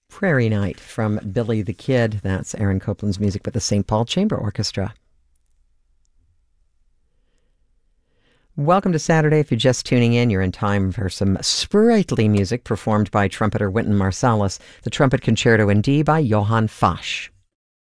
Prairie Night from Billy the Kid. That's Aaron Copland's music with the St. Paul Chamber Orchestra. Welcome to Saturday. If you're just tuning in, you're in time for some sprightly music performed by trumpeter Wynton Marsalis, the Trumpet Concerto in D by Johann Fasch.